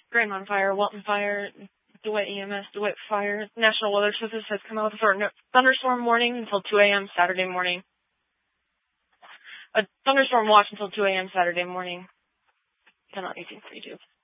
Grandmont Fire, Walton Fire, DeWitt EMS, DeWitt Fire. National Weather Service has come out with a thunderstorm warning until 2 a.m. Saturday morning. A thunderstorm watch until 2 a.m. Saturday morning. 10/18/42.